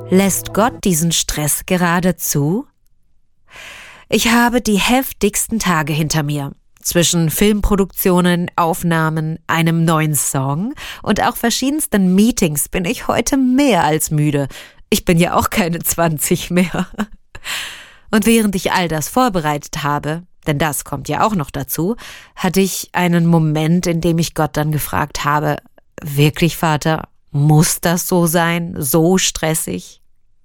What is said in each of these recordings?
Lässt Gott diesen Stress gerade zu? Ich habe die heftigsten Tage hinter mir. Zwischen Filmproduktionen, Aufnahmen, einem neuen Song und auch verschiedensten Meetings bin ich heute mehr als müde. Ich bin ja auch keine 20 mehr. Und während ich all das vorbereitet habe, denn das kommt ja auch noch dazu, hatte ich einen Moment, in dem ich Gott dann gefragt habe, wirklich, Vater, muss das so sein, so stressig?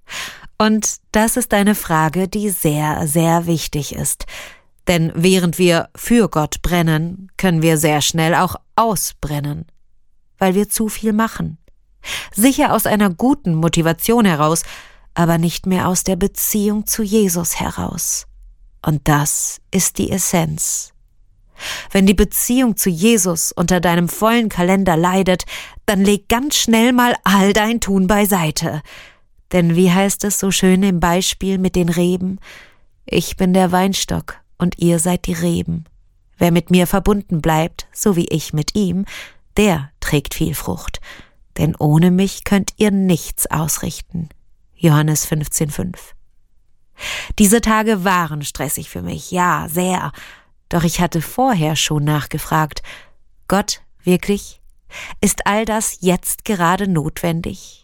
Und das ist eine Frage, die sehr, sehr wichtig ist. Denn während wir für Gott brennen, können wir sehr schnell auch ausbrennen, weil wir zu viel machen. Sicher aus einer guten Motivation heraus, aber nicht mehr aus der Beziehung zu Jesus heraus. Und das ist die Essenz. Wenn die Beziehung zu Jesus unter deinem vollen Kalender leidet, dann leg ganz schnell mal all dein Tun beiseite. Denn wie heißt es so schön im Beispiel mit den Reben? Ich bin der Weinstock und ihr seid die Reben. Wer mit mir verbunden bleibt, so wie ich mit ihm, der trägt viel Frucht. Denn ohne mich könnt ihr nichts ausrichten. Johannes 15,5. Diese Tage waren stressig für mich, ja, sehr. Doch ich hatte vorher schon nachgefragt, Gott, wirklich? Ist all das jetzt gerade notwendig?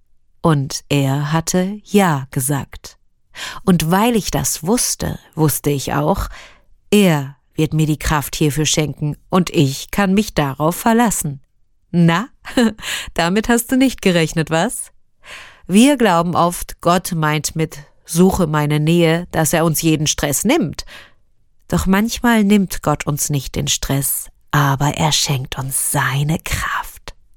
Und er hatte Ja gesagt. Und weil ich das wusste, wusste ich auch, er wird mir die Kraft hierfür schenken und ich kann mich darauf verlassen. Na, damit hast du nicht gerechnet, was? Wir glauben oft, Gott meint mit Suche meine Nähe, dass er uns jeden Stress nimmt. Doch manchmal nimmt Gott uns nicht den Stress, aber er schenkt uns seine Kraft.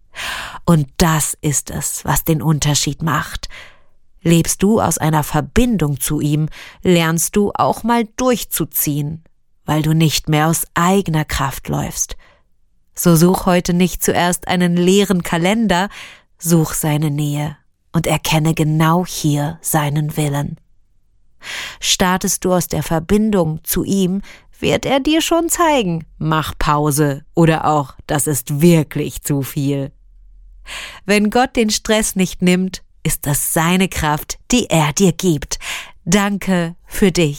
Und das ist es, was den Unterschied macht. Lebst du aus einer Verbindung zu ihm, lernst du auch mal durchzuziehen, weil du nicht mehr aus eigener Kraft läufst. So such heute nicht zuerst einen leeren Kalender, such seine Nähe und erkenne genau hier seinen Willen. Startest du aus der Verbindung zu ihm, wird er dir schon zeigen, mach Pause oder auch, das ist wirklich zu viel. Wenn Gott den Stress nicht nimmt, ist das seine Kraft, die er dir gibt. Danke für dich.